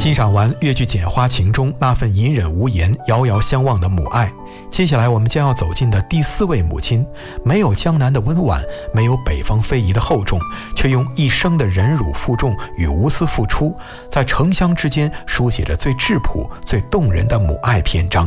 欣赏完越剧《剪花情》中那份隐忍无言、遥遥相望的母爱，接下来我们将要走进的第4位母亲，没有江南的温婉，没有北方非遗的厚重，却用一生的忍辱负重与无私付出，在城乡之间书写着最质朴、最动人的母爱篇章。